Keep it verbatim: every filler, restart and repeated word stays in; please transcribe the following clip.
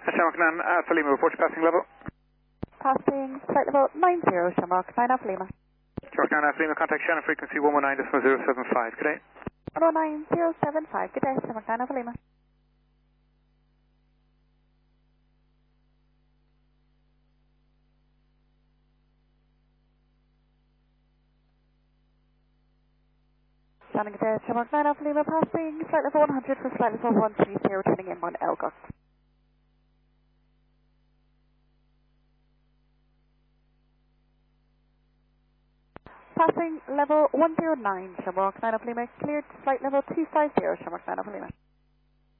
Shamrock nine Alpha Lima, report your passing level. Passing flight level nine zero, Shamrock nine Alpha Lima. Shamrock nine Alpha Lima, contact Shannon frequency one one nine point zero seven five. Good day. one one nine point zero seven five, good day, Shamrock nine Alpha Lima. Shannon, good day, Shamrock nine Alpha Lima, passing flight level one hundred for flight level one three zero, turning in one Elgos. Passing level one zero nine, Shamrock nine Alpha Lima, cleared flight level two five zero, Shamrock nine Alpha Lima.